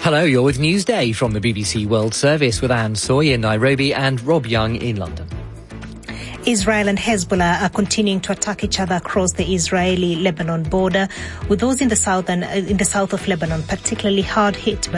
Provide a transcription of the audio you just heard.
Hello, you're with Newsday from the BBC World Service with Anne Soy in Nairobi and Rob Young in London. Israel and Hezbollah are continuing to attack each other across the Israeli-Lebanon border, with those in the south of Lebanon particularly hard hit by